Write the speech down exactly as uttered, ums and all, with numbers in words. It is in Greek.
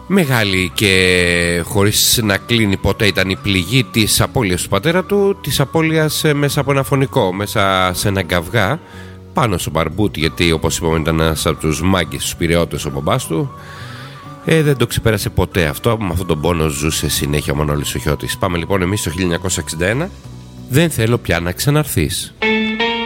Μεγάλη και χωρίς να κλείνει ποτέ ήταν η πληγή της απώλειας του πατέρα του, της απώλειας μέσα από ένα φωνικό, μέσα σε ένα καυγά πάνω στο μπαρμπούτι, γιατί όπως είπαμε ήταν ένας από τους μάγκες, τους πειραιώτες ο μπαμπάς του. ε, Δεν το ξεπέρασε ποτέ αυτό, με αυτόν τον πόνο ζούσε συνέχεια ο Μανώλης ο Χιώτης. Πάμε λοιπόν εμείς το χίλια εννιακόσια εξήντα ένα. Δεν θέλω πια να ξαναρθείς.